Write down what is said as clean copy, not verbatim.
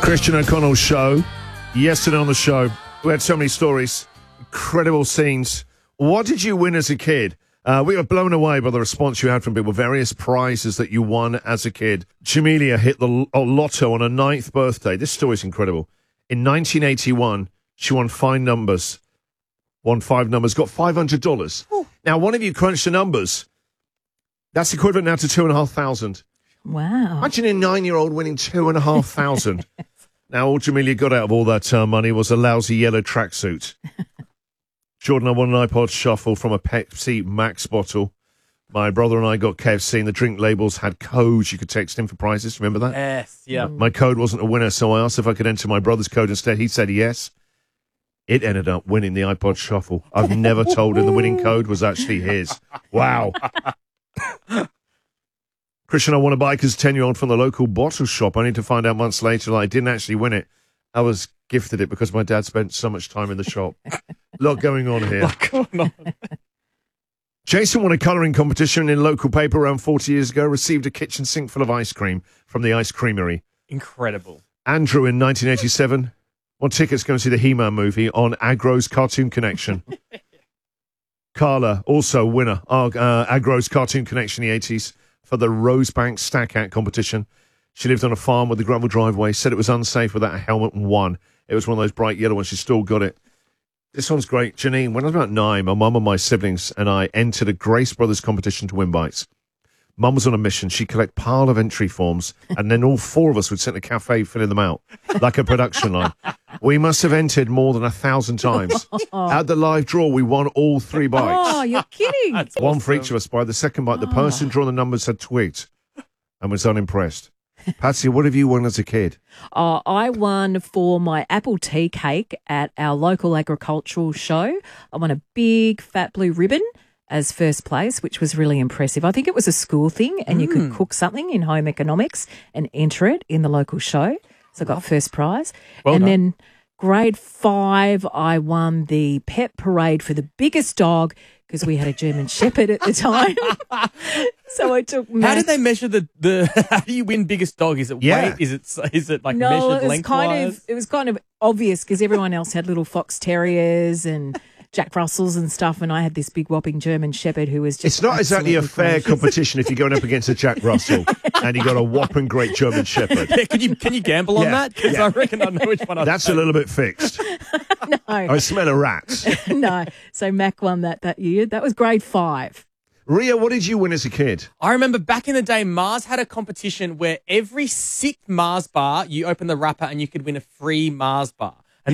Christian O'Connell's show. Yesterday on the show, we had so many stories, incredible scenes. What did you win as a kid? We were blown away by the response you had from people, various prizes that you won as a kid. Jamelia hit the lotto on her 9th birthday. This story's incredible. In 1981, she won 5 numbers. Won 5 numbers, got $500. Ooh. Now, one of you crunched the numbers. That's equivalent now to $2,500. Wow. Imagine a 9-year-old winning $2,500. Now, all Jamelia got out of all that money was a lousy yellow tracksuit. Jordan, I won an iPod Shuffle from a Pepsi Max bottle. My brother and I got KFC, and the drink labels had codes you could text in for prizes. Remember that? Yes, yeah. My code wasn't a winner, so I asked if I could enter my brother's code instead. He said yes. It ended up winning the iPod Shuffle. I've never told him the winning code was actually his. Wow. Christian, I won a bike as a 10-year-old from the local bottle shop. I need to find out months later that I didn't actually win it. I was gifted it because my dad spent so much time in the shop. Lot going on here. Jason won a colouring competition in local paper around 40 years ago, received a kitchen sink full of ice cream from the Ice Creamery. Incredible. Andrew in 1987 won tickets to go and see the He-Man movie on Agro's Cartoon Connection. Carla, also winner, Agro's Cartoon Connection in the 80s for the Rosebank Stack Act competition. She lived on a farm with a gravel driveway, said it was unsafe without a helmet, and won. It was one of those bright yellow ones. She still got it. This one's great. Janine, when I was about 9, my mum and my siblings and I entered a Grace Brothers competition to win bikes. Mum was on a mission. She'd collect pile of entry forms, and then all 4 of us would sit in a cafe filling them out, like a production line. We must have entered more than 1,000 times. At the live draw, we won all 3 bikes. Oh, you're kidding. That's One for awesome. each of us. By the second bike, the person drawing the numbers had twigged and was unimpressed. Patsy, what have you won as a kid? I won for my apple tea cake at our local agricultural show. I won a big fat blue ribbon as first place, which was really impressive. I think it was a school thing, and you could cook something in home economics and enter it in the local show. So I got first prize. Well and done. then grade 5, I won the pet parade for the biggest dog because we had a German Shepherd at the time. So I took How did they measure the how do you win biggest dog? Is it Yeah. weight? Is it like No, measured it was lengthwise? it was kind of obvious because everyone else had little fox terriers and Jack Russells and stuff, and I had this big whopping German Shepherd who was just It's not exactly a absolutely fair gorgeous. competition if you're going up against a Jack Russell and you got a whopping great German Shepherd. Yeah, can you gamble on Yeah, that? Because yeah. I reckon I know which one I'd That's a take. little bit fixed. No, I smell a rat. no. So Mac won that year. That was grade 5. Ria, what did you win as a kid? I remember back in the day, Mars had a competition where every 6th Mars bar, you open the wrapper and you could win a free Mars bar.